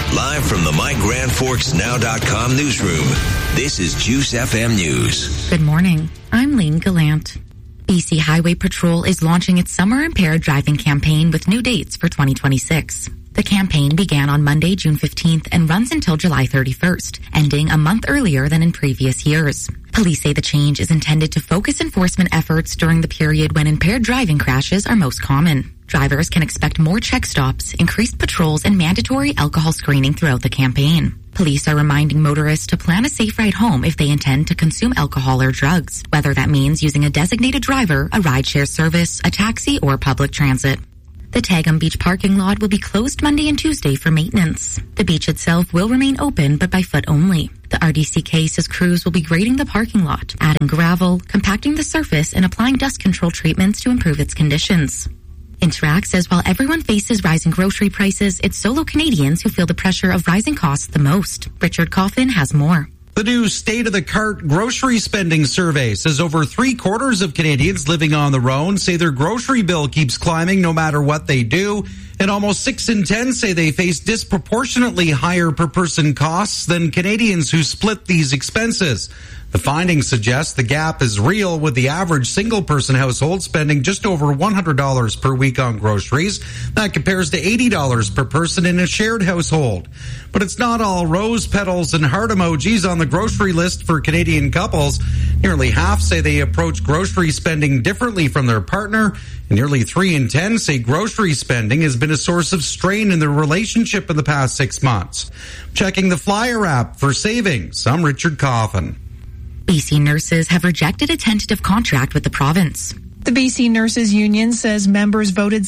Live from the MyGrandForksNow.com newsroom, this is Juice FM News. Good morning. I'm Lane Gallant. BC Highway Patrol is launching its Summer Impaired Driving campaign with new dates for 2026. The campaign began on Monday, June 15th and runs until July 31st, ending a month earlier than in previous years. Police say the change is intended to focus enforcement efforts during the period when impaired driving crashes are most common. Drivers can expect more check stops, increased patrols, and mandatory alcohol screening throughout the campaign. Police are reminding motorists to plan a safe ride home if they intend to consume alcohol or drugs, whether that means using a designated driver, a rideshare service, a taxi, or public transit. The Tagum Beach parking lot will be closed Monday and Tuesday for maintenance. The beach itself will remain open, but by foot only. The RDCK says crews will be grading the parking lot, adding gravel, compacting the surface, and applying dust control treatments to improve its conditions. Interact says while everyone faces rising grocery prices, it's solo Canadians who feel the pressure of rising costs the most. Richard Coffin has more. The new State of the Cart grocery spending survey says over 3/4 of Canadians living on their own say their grocery bill keeps climbing no matter what they do. And almost 6 in 10 say they face disproportionately higher per person costs than Canadians who split these expenses. The findings suggest the gap is real, with the average single-person household spending just over $100 per week on groceries. That compares to $80 per person in a shared household. But it's not all rose petals and heart emojis on the grocery list for Canadian couples. Nearly half say they approach grocery spending differently from their partner. And nearly 3 in 10 say grocery spending has been a source of strain in their relationship in the past 6 months. Checking the Flyer app for savings, I'm Richard Coffin. BC nurses have rejected a tentative contract with the province. The BC Nurses Union says members voted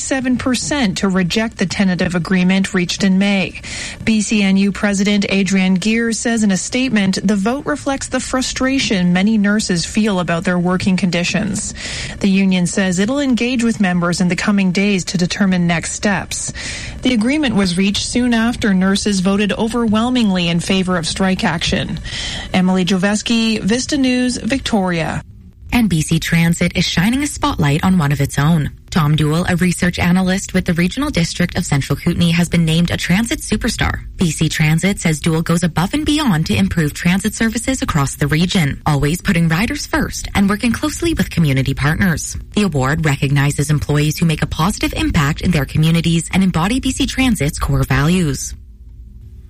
67% to reject the tentative agreement reached in May. BCNU President Adrienne Geer says in a statement, the vote reflects the frustration many nurses feel about their working conditions. The union says it'll engage with members in the coming days to determine next steps. The agreement was reached soon after nurses voted overwhelmingly in favor of strike action. Emily Joveski, Vista News, Victoria. And BC Transit is shining a spotlight on one of its own. Tom Duell, a research analyst with the Regional District of Central Kootenay, has been named a transit superstar. BC Transit says Duell goes above and beyond to improve transit services across the region, always putting riders first and working closely with community partners. The award recognizes employees who make a positive impact in their communities and embody BC Transit's core values.